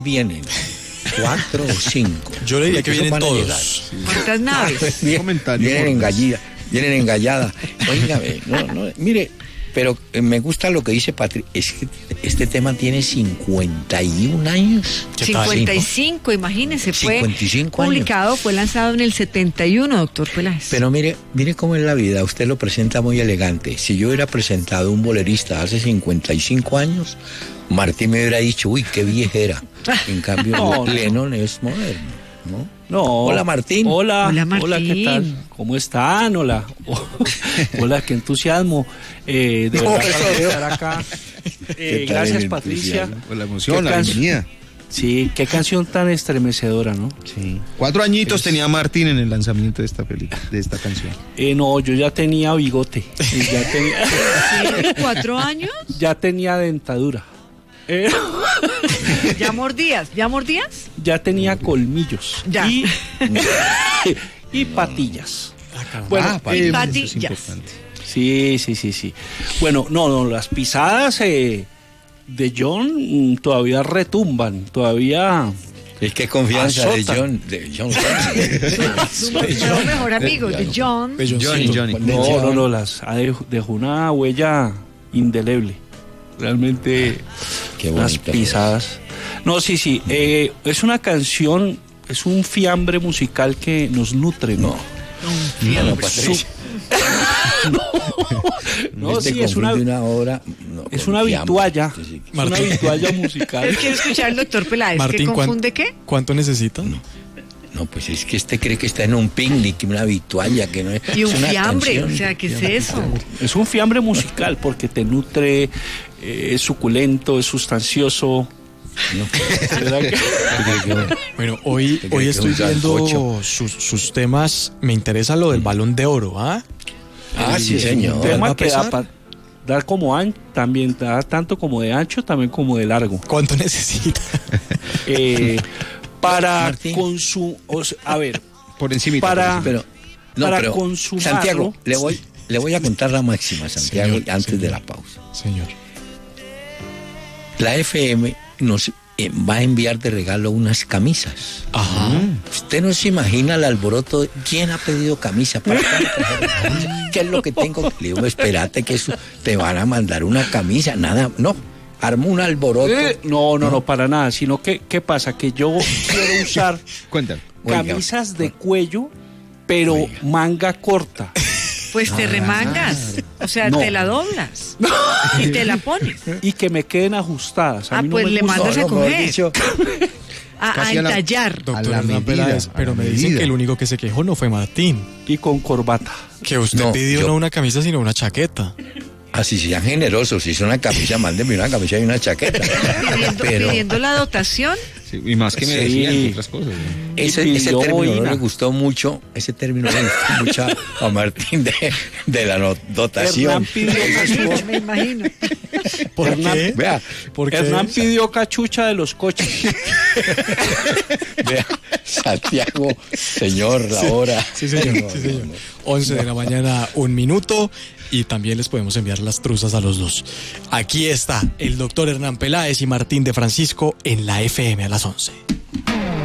vienen 4 o 5. Yo le diría que vienen todos. ¿Cuántas naves? Vienen engalladas. Óigame, mire, pero me gusta lo que dice Patricia. Es que este tema tiene 51 años. 55, imagínese, fue 55 publicado, años. fue lanzado en el 71, doctor Peláez. Pero mire cómo es la vida, usted lo presenta muy elegante. Si yo hubiera presentado un bolerista hace 55 años, Martín me hubiera dicho, uy, qué viejera. En cambio, Lennon es moderno, ¿no? No. Hola, Martín. Hola, Martín. hola, ¿qué tal? ¿Cómo están? Hola. Hola, qué entusiasmo. De verdad, para estar acá. Gracias, Patricia. Por la emoción, la bienvenida. Sí, qué canción tan estremecedora, ¿no? Sí. 4 añitos tenía Martín en el lanzamiento de esta película, de esta canción. No, yo ya tenía bigote. Ya tenía, ¿Sí? 4 años? ya tenía dentadura. ¿Ya mordías? Ya tenía colmillos. Ya. Y patillas. Bueno, patillas. eso es importante. Sí. Bueno, no, las pisadas de John todavía retumban, todavía. Es que confianza azotan. de John. Su mejor amigo, de John. Johnny. No, dejó una huella indeleble. Realmente Qué las bonita. pisadas. No, sí. Es una canción, es un fiambre musical que nos nutre, ¿no? No, Patricia. No, sí, es una obra. es una vitualla. Es una vitualla musical. Quiero escuchar al doctor Peláez. Martín, ¿Qué confunde qué? ¿Cuánto necesita? No, pues es que cree que está en un picnic, una vitualla que no es. Y un es una fiambre, canción. o sea, ¿qué es eso? Es un fiambre musical porque te nutre, es suculento, es sustancioso. ¿Verdad que? Bueno, hoy que estoy es un viendo sancocho? sus temas. Me interesa lo del Balón de Oro, ¿ah? Ah, sí, Es un señor. tema ¿Va a que da pesar? dar como también da tanto como de ancho, también como de largo. ¿Cuánto necesita? Para Martín. a ver, Por encima. Pero consumarlo. Santiago, le voy a contar la máxima, Santiago, Señor, antes señor. de la pausa. Señor. La FM nos va a enviar de regalo unas camisas. Ajá. Usted no se imagina el alboroto. ¿Quién ha pedido camisa? ¿Para qué me trajeron camisa? ¿Qué es lo que tengo? Le digo, espérate que eso te van a mandar una camisa. Nada, no. Armó un alboroto. No, para nada, sino que, ¿qué pasa? Que yo quiero usar Cuéntame. Oiga. camisas de cuello, pero Oiga. manga corta. Pues te remangas, o sea, No. te la doblas y te la pones. Y que me queden ajustadas. A Ah, mí no pues me le gusta. mandas a mejor coger. dicho, A Casi a la- entallar. Doctor la Hernán medida, Peláez, a pero la me dicen medida. que el único que se quejó no fue Martín. Y con corbata. Que usted No, pidió yo- no una camisa, sino una chaqueta. así sean generosos. Si es una camisa, mándenme una camisa y una chaqueta. Pidiendo la dotación. Sí, y más que me Sí. decían que otras cosas. ¿no? Ese pidió término no boina. le gustó mucho. Ese término le gustó mucho a Martín de la dotación. Hernán pidió cachucha. Me imagino. ¿Por Hernán- qué? Vea, ¿Por qué? Hernán pidió cachucha de los coches. vea, Santiago, señor, la hora. Sí, señor. No, Sí, no, señor. no. 11 de la mañana, 1 minuto. Y también les podemos enviar las truzas a los dos. Aquí está el doctor Hernán Peláez y Martín de Francisco en la FM a las 11.